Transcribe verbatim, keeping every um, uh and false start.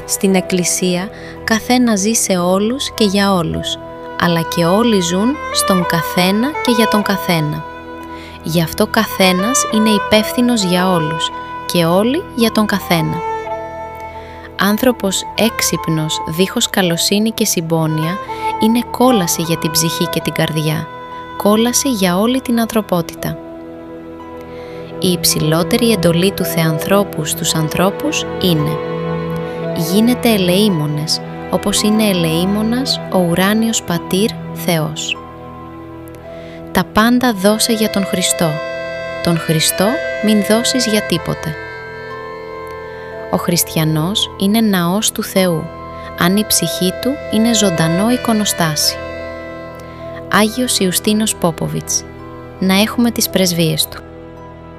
Στην Εκκλησία καθένα ζει σε όλους και για όλους, αλλά και όλοι ζουν στον καθένα και για τον καθένα. Γι' αυτό καθένας είναι υπεύθυνος για όλους και όλοι για τον καθένα. Άνθρωπος έξυπνος, δίχως καλοσύνη και συμπόνια, είναι κόλαση για την ψυχή και την καρδιά, κόλαση για όλη την ανθρωπότητα. Η υψηλότερη εντολή του Θεανθρώπου στους ανθρώπους είναι «Γίνετε ελεήμονες, όπως είναι ελεήμονας ο ουράνιος Πατήρ Θεός». Τα πάντα δώσε για τον Χριστό, τον Χριστό μην δώσεις για τίποτε. Ο χριστιανός είναι ναός του Θεού, αν η ψυχή του είναι ζωντανό εικονοστάσι. Άγιος Ιουστίνος Πόποβιτς. Να έχουμε τις πρεσβείες του.